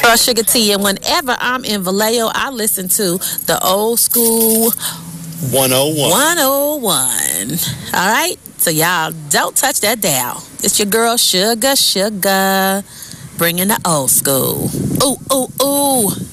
girl Sugar T, and whenever I'm in Vallejo, I listen to the old school 101. 101. All right? So y'all don't touch that dial. It's your girl Sugar, bringing the old school. Ooh, ooh, ooh.